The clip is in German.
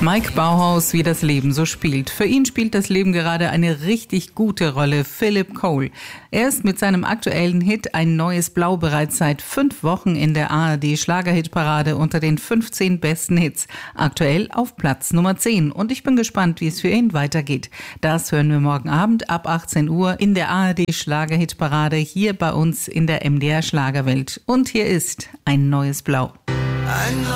Mike Bauhaus, wie das Leben so spielt. Für ihn spielt das Leben gerade eine richtig gute Rolle. Philip Cole. Er ist mit seinem aktuellen Hit Ein neues Blau bereits seit 5 Wochen in der ARD-Schlagerhitparade unter den 15 besten Hits. Aktuell auf Platz Nummer 10. Und ich bin gespannt, wie es für ihn weitergeht. Das hören wir morgen Abend ab 18 Uhr in der ARD-Schlagerhitparade hier bei uns in der MDR Schlagerwelt. Und hier ist Ein neues Blau.